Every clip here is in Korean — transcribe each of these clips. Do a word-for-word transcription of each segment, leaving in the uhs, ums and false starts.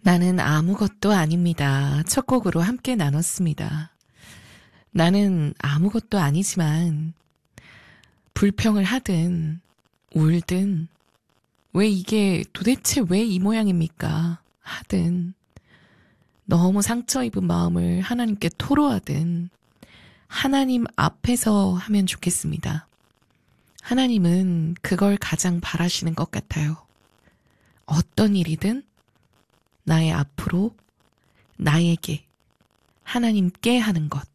나는 아무것도 아닙니다. 첫 곡으로 함께 나눴습니다. 나는 아무것도 아니지만 불평을 하든 울든 왜 이게 도대체 왜 이 모양입니까? 하든 너무 상처 입은 마음을 하나님께 토로하든 하나님 앞에서 하면 좋겠습니다. 하나님은 그걸 가장 바라시는 것 같아요. 어떤 일이든 나의 앞으로 나에게 하나님께 하는 것.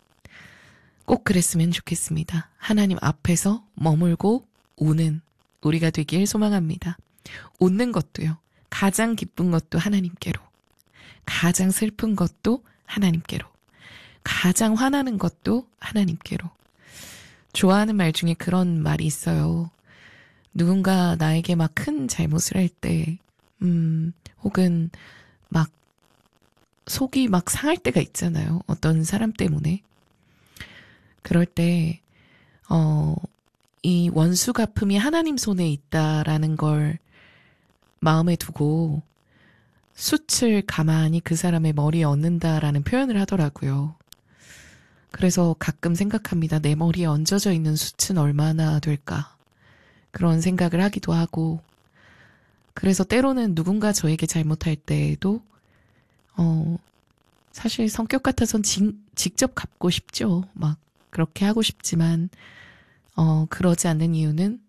꼭 그랬으면 좋겠습니다. 하나님 앞에서 머물고 우는 우리가 되길 소망합니다. 웃는 것도요. 가장 기쁜 것도 하나님께로. 가장 슬픈 것도 하나님께로. 가장 화나는 것도 하나님께로. 좋아하는 말 중에 그런 말이 있어요. 누군가 나에게 막 큰 잘못을 할 때, 음, 혹은 막 속이 막 상할 때가 있잖아요. 어떤 사람 때문에. 그럴 때, 어, 이 원수 갚음이 하나님 손에 있다라는 걸 마음에 두고 숯을 가만히 그 사람의 머리에 얹는다라는 표현을 하더라고요. 그래서 가끔 생각합니다. 내 머리에 얹어져 있는 숯은 얼마나 될까? 그런 생각을 하기도 하고, 그래서 때로는 누군가 저에게 잘못할 때에도 어 사실 성격 같아선 직, 직접 갚고 싶죠. 막 그렇게 하고 싶지만 어 그러지 않는 이유는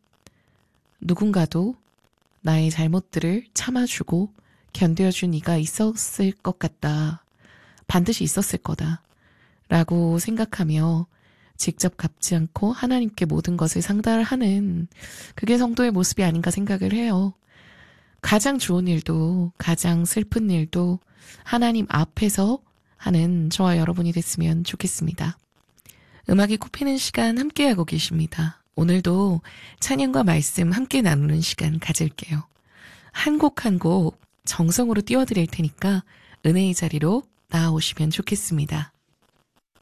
누군가도 나의 잘못들을 참아주고 견뎌준 이가 있었을 것 같다. 반드시 있었을 거다. 라고 생각하며 직접 갚지 않고 하나님께 모든 것을 상달하는 그게 성도의 모습이 아닌가 생각을 해요. 가장 좋은 일도 가장 슬픈 일도 하나님 앞에서 하는 저와 여러분이 됐으면 좋겠습니다. 음악이 꼽히는 시간 함께하고 계십니다. 오늘도 찬양과 말씀 함께 나누는 시간 가질게요. 한 곡 한 곡 정성으로 띄워드릴 테니까 은혜의 자리로 나아오시면 좋겠습니다.